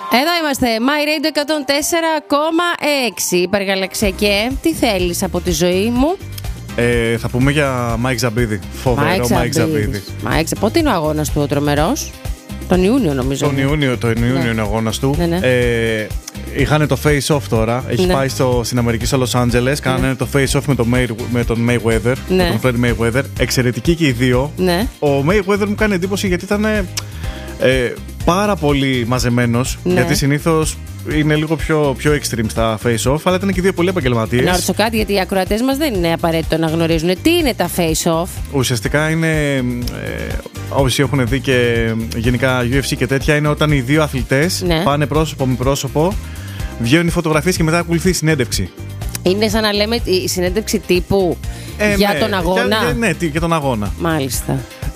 Εδώ είμαστε, My Radio 104,6. Υπεργαλαξιακέ, τι θέλεις από τη ζωή μου? Θα πούμε για Μάικ Ζαμπίδη. Φοβερό Μάικ Ζαμπίδη. Πότε είναι ο αγώνας του ο τρομερός? Τον Ιούνιο νομίζω. Τον Ιούνιο είναι ο αγώνας του. Είχαν το face off τώρα. Έχει πάει στην Αμερική, στο Los Angeles. Κάνανε το face off με τον Mayweather. Με τον Floyd Mayweather. Εξαιρετικοί και οι δύο. Ο Mayweather μου κάνει εντύπωση γιατί ήταν πάρα πολύ μαζεμένος. Γιατί συνήθως είναι λίγο πιο extreme στα face off, αλλά ήταν και δύο πολύ επαγγελματίες. Να ρωτήσω κάτι, γιατί οι ακροατές μας δεν είναι απαραίτητο να γνωρίζουν. Τι είναι τα face off? Ουσιαστικά είναι, όσοι έχουν δει και γενικά UFC και τέτοια, είναι όταν οι δύο αθλητές πάνε πρόσωπο με πρόσωπο, βγαίνουν οι φωτογραφίες και μετά ακολουθεί η συνέντευξη. Είναι σαν να λέμε η συνέντευξη τύπου για τον αγώνα. Ναι, για τον αγώνα. Μάλιστα.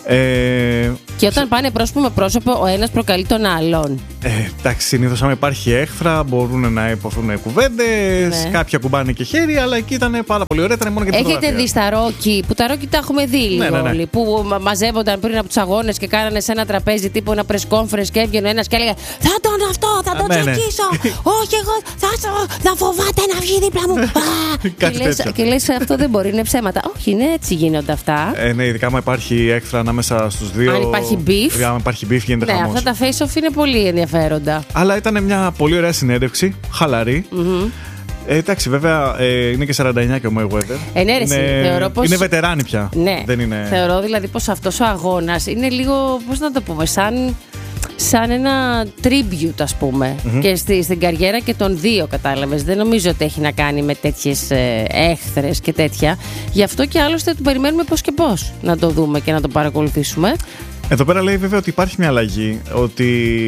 Και όταν πάνε πρόσωπο με πρόσωπο, ο ένας προκαλεί τον άλλον. Εντάξει, συνήθως άμα υπάρχει έχθρα, μπορούν να υποθούν κουβέντες. Κάποια κουμπάνε και χέρι, αλλά εκεί ήταν πάρα πολύ ωραία. Ήταν μόνο για Έχετε δει στα Ρόκι, που τα Ρόκι τα έχουμε δει λίγο όλοι, που μαζεύονταν πριν από τους αγώνες και κάνανε σε ένα τραπέζι τύπου ένα press conference και έβγαινε ένας και έλεγε θα τον τσακίσω. Όχι, εγώ θα φοβάται να βγει δίπλα μου. Και λες αυτό δεν μπορεί, είναι ψέματα. Όχι, είναι έτσι γίνονται αυτά. Ναι, ειδικά άμα υπάρχει έχθρα ανάμεσα στους δύο. Αν υπάρχει beef. Αν υπάρχει beef, γίνεται χαμός. Αυτά τα face off είναι πολύ ενδιαφέροντα. Αλλά ήταν μια πολύ ωραία συνέντευξη, χαλαρή. Εντάξει, βέβαια είναι και 49 και ο Mayweather. Θεωρώ πως... είναι βετεράνη πια. Ναι, δεν είναι... θεωρώ δηλαδή πως αυτός ο αγώνας είναι λίγο, πώς να το πούμε, σαν ένα tribute, ας πούμε, και στην καριέρα και των δύο, κατάλαβες. Δεν νομίζω ότι έχει να κάνει με τέτοιες έχθρες και τέτοια. Γι' αυτό και άλλωστε του περιμένουμε πώς και πώς να το δούμε και να το παρακολουθήσουμε. Εδώ πέρα λέει βέβαια ότι υπάρχει μια αλλαγή, ότι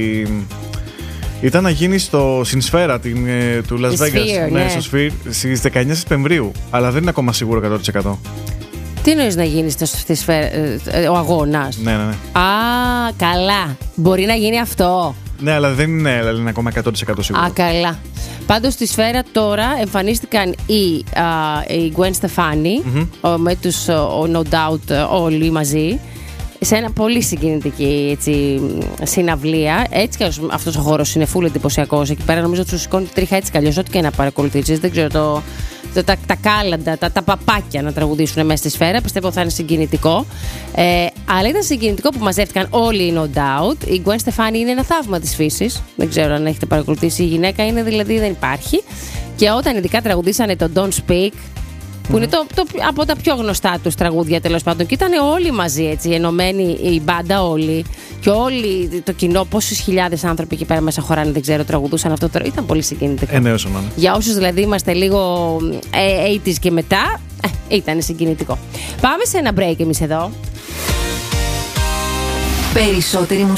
ήταν να γίνει στην σφαίρα του Las Vegas, στο Sphere, στις 19 Σεπτεμβρίου, αλλά δεν είναι ακόμα σίγουρο 100%. Τι εννοείς να γίνει στη σφαίρα, ο αγώνας? Ναι. Α, καλά. Μπορεί να γίνει αυτό. Ναι, αλλά δεν είναι ακόμα 100% σίγουρο. Α, καλά. Πάντως στη σφαίρα τώρα εμφανίστηκαν η Gwen Stefani με τους No Doubt όλοι μαζί, σε ένα πολύ συγκινητική συναυλία. Έτσι κι αυτός ο χώρος είναι full εντυπωσιακός. Εκεί πέρα νομίζω ότι σου σηκώνει τρίχα έτσι κι αλλιώς, ό,τι και να παρακολουθήσεις. Δεν ξέρω, τα κάλαντα, τα παπάκια να τραγουδήσουν μέσα στη σφαίρα. Πιστεύω θα είναι συγκινητικό. Αλλά ήταν συγκινητικό που μαζεύτηκαν όλοι οι No Doubt. Η Gwen Stefani είναι ένα θαύμα της φύσης. Δεν ξέρω αν έχετε παρακολουθήσει. Η γυναίκα είναι, δηλαδή δεν υπάρχει. Και όταν ειδικά τραγουδήσανε το Don't Speak, που είναι από τα πιο γνωστά τους τραγούδια, τέλος πάντων, και ήταν όλοι μαζί, έτσι, ενωμένοι η μπάντα όλοι, και όλοι το κοινό, πόσους χιλιάδες άνθρωποι εκεί πέρα μέσα χωράνε, δεν ξέρω, τραγουδούσαν αυτό τώρα. Ήταν πολύ συγκινητικό. Για όσους δηλαδή είμαστε λίγο 80's και μετά, ήταν συγκινητικό. Πάμε σε ένα break εμείς εδώ. Περισσότερη